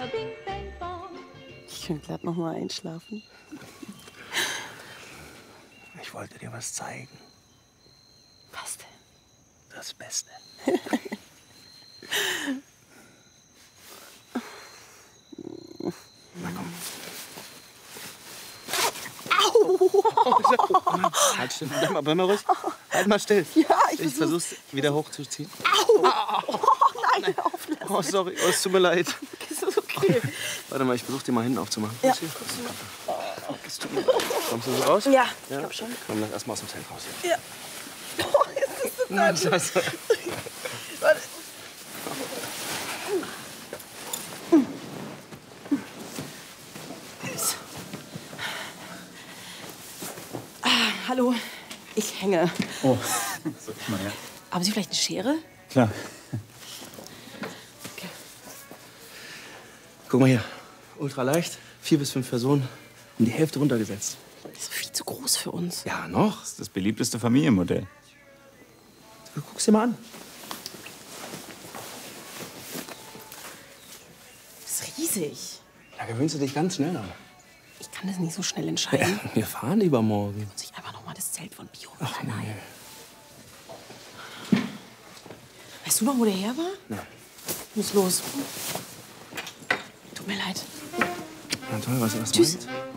Ich könnte glatt noch mal einschlafen. Ich wollte dir was zeigen. Was denn? Das Beste. Na komm. Au! Halt still, bleib mal ruhig. Halt mal still. Ja, ich versuch's wieder hochzuziehen. Au! Oh, nein, hör auf, lass Oh, sorry, oh, es tut mir leid. Ist das okay? Warte mal, ich versuch dir mal hinten aufzumachen. Ja. Es tut mir leid. Kommst du so raus? Ja, ich glaub schon. Komm, lass erst mal aus dem Zelt raus. Ja. Oh, jetzt ist das Nein, Scheiße. Warte. Hallo, ich hänge. Oh, so, mal her. Haben Sie vielleicht eine Schere? Klar. Okay. Guck mal hier. Ultra leicht, 4 bis 5 Personen, um die Hälfte runtergesetzt. Das ist viel zu groß für uns. Ja, noch? Das ist das beliebteste Familienmodell. Guck's dir mal an. Das ist riesig. Da gewöhnst du dich ganz schnell an. Ich kann das nicht so schnell entscheiden. Ja, wir fahren übermorgen. Muss ich einfach noch mal das Zelt von Bio Ach, nein. Weißt du noch, wo der her war? Nein. Muss los. Tut mir leid. Na toll, was Tschüss. meinst?